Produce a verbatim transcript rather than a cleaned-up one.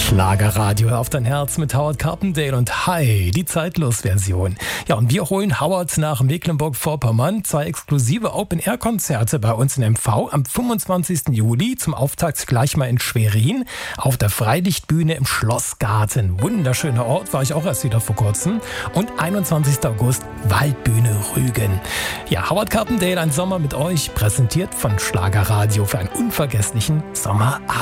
Schlagerradio auf dein Herz mit Howard Carpendale und Hi, die Zeitlos-Version. Ja, und wir holen Howard nach Mecklenburg-Vorpommern. Zwei exklusive Open-Air-Konzerte bei uns in M V am fünfundzwanzigsten Juli. Zum Auftakt gleich mal in Schwerin auf der Freilichtbühne im Schlossgarten. Wunderschöner Ort, war ich auch erst wieder vor kurzem. Und einundzwanzigsten August Waldbühne Rügen. Ja, Howard Carpendale, ein Sommer mit euch, präsentiert von Schlagerradio für einen unvergesslichen Sommerabend.